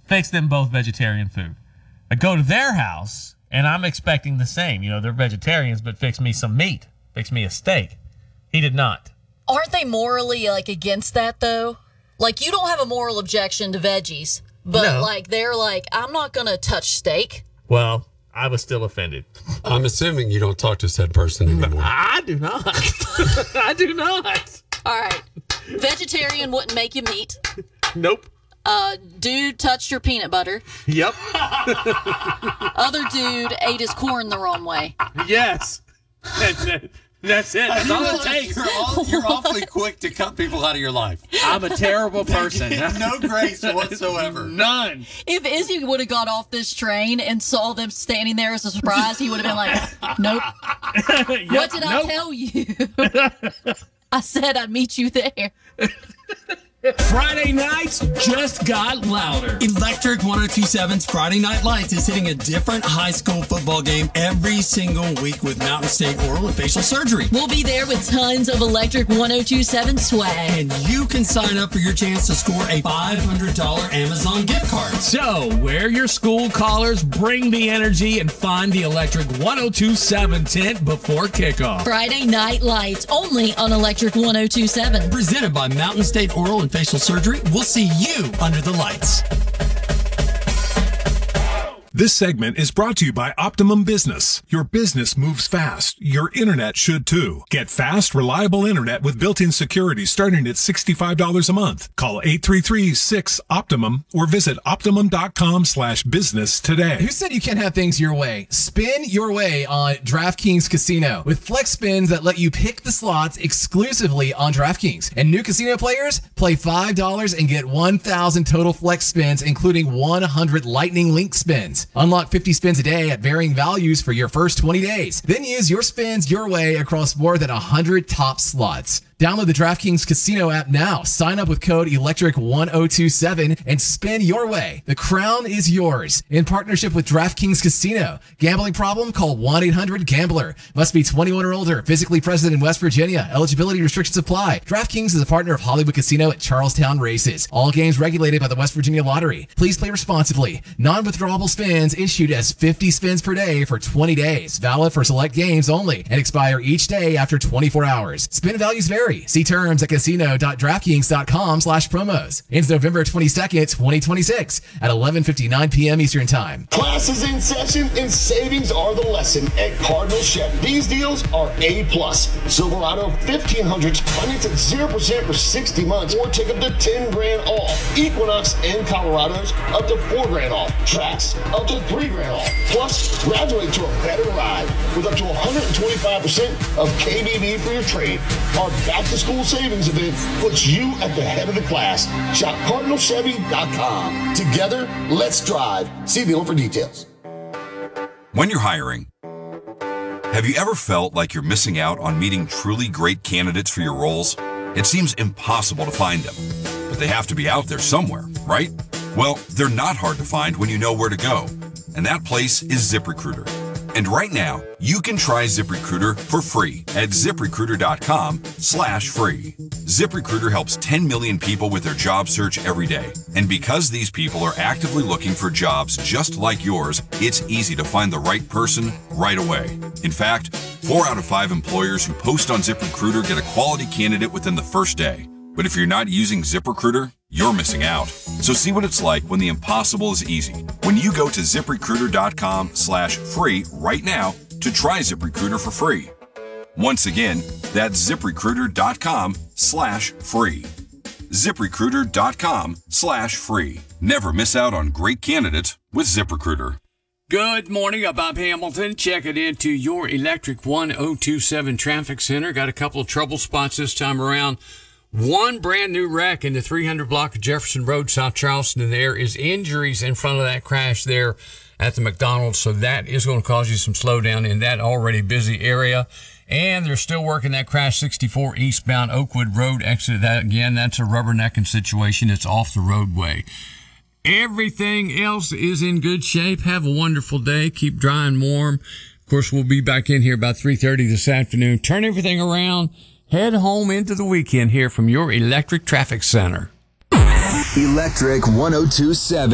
fix them both vegetarian food. I go to their house, and I'm expecting the same. You know, they're vegetarians, but fix me some meat. Fix me a steak. He did not. Aren't they morally, against that, though? You don't have a moral objection to veggies, but, No. They're like, I'm not going to touch steak. Well, I was still offended. I'm assuming you don't talk to said person anymore. I do not. I do not. All right. Vegetarian wouldn't make you meat. Nope. Dude touched your peanut butter. Yep. Other dude ate his corn the wrong way. Yes. That's it. That's all it takes. You're awfully quick to cut people out of your life. I'm a terrible person. No grace whatsoever. None. If Izzy would have got off this train and saw them standing there as a surprise, he would have been like, nope. Yep, What did I tell you? I said I'd meet you there. Friday nights just got louder. Electric 1027's Friday Night Lights is hitting a different high school football game every single week with Mountain State Oral and Facial Surgery. We'll be there with tons of Electric 1027 swag. And you can sign up for your chance to score a $500 Amazon gift card. So, wear your school collars, bring the energy, and find the Electric 1027 tent before kickoff. Friday Night Lights, only on Electric 1027. Presented by Mountain State Oral and Facial Surgery. We'll see you under the lights. This segment is brought to you by Optimum Business. Your business moves fast. Your internet should too. Get fast, reliable internet with built-in security starting at $65 a month. Call 833-6-OPTIMUM or visit optimum.com/business today. Who said you can't have things your way? Spin your way on DraftKings Casino with flex spins that let you pick the slots exclusively on DraftKings. And new casino players play $5 and get 1,000 total flex spins, including 100 lightning link spins. Unlock 50 spins a day at varying values for your first 20 days. Then use your spins your way across more than 100 top slots. Download the DraftKings Casino app now. Sign up with code ELECTRIC1027 and spin your way. The crown is yours. In partnership with DraftKings Casino. Gambling problem? Call 1-800-GAMBLER. Must be 21 or older. Physically present in West Virginia. Eligibility restrictions apply. DraftKings is a partner of Hollywood Casino at Charlestown Races. All games regulated by the West Virginia Lottery. Please play responsibly. Non-withdrawable spins issued as 50 spins per day for 20 days. Valid for select games only and expire each day after 24 hours. Spin values vary. See terms at casino.draftkings.com/promos. Ends November 22nd, 2026 at 11:59 p.m. Eastern Time. Class is in session and savings are the lesson at Cardinal Chevy. These deals are A+. Silverado 1500s finance at 0% for 60 months or take up to 10 grand off. Equinox and Colorado's up to 4 grand off. Trax up to 3 grand off. Plus, graduate to a better ride with up to 125% of KBB for your trade. Our back-to-school savings event puts you at the head of the class. Shop CardinalChevy.com. Together, let's drive. See dealer for details. When you're hiring, have you ever felt like you're missing out on meeting truly great candidates for your roles? It seems impossible to find them, but they have to be out there somewhere, right? Well, they're not hard to find when you know where to go, and that place is ZipRecruiter. And right now, you can try ZipRecruiter for free at ZipRecruiter.com/free. ZipRecruiter helps 10 million people with their job search every day. And because these people are actively looking for jobs just like yours, it's easy to find the right person right away. In fact, 4 out of 5 employers who post on ZipRecruiter get a quality candidate within the first day. But if you're not using ZipRecruiter, you're missing out. So see what it's like when the impossible is easy. When you go to ZipRecruiter.com/free right now to try ZipRecruiter for free. Once again, that's ZipRecruiter.com/free. ZipRecruiter.com/free. Never miss out on great candidates with ZipRecruiter. Good morning, I'm Bob Hamilton. Check it into your Electric 1027 Traffic Center. Got a couple of trouble spots this time around. One brand new wreck in the 300 block of Jefferson Road, South Charleston, and there is injuries in front of that crash there at the McDonald's. So that is going to cause you some slowdown in that already busy area. And they're still working that crash 64 eastbound Oakwood Road exit. That again, that's a rubbernecking situation. It's off the roadway. Everything else is in good shape. Have a wonderful day. Keep dry and warm. Of course, we'll be back in here about 3:30 this afternoon. Turn everything around. Head home into the weekend here from your Electric Traffic Center. Electric 1027.